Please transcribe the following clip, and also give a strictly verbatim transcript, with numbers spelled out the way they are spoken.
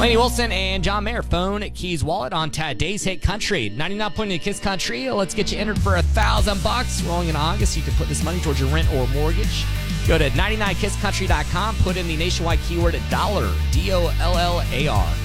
Laney Wilson and John Mayer, phone, keys, wallet on today's hit country. ninety-nine point eight Kiss Country. Let's get you entered for a thousand bucks. Rolling in August, you can put this money towards your rent or mortgage. Go to ninety-nine kiss country dot com. Put in the nationwide keyword dollar, D O L L A R.